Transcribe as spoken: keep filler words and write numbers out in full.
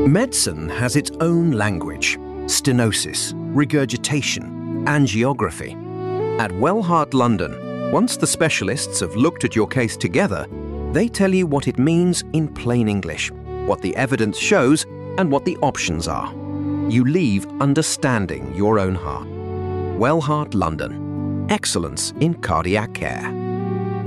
Medicine has its own language: stenosis, regurgitation, angiography. At Wellheart London, once the specialists have looked at your case together, they tell you what it means in plain English, what the evidence shows, and what the options are. You leave understanding your own heart. Wellheart London. Excellence in cardiac care.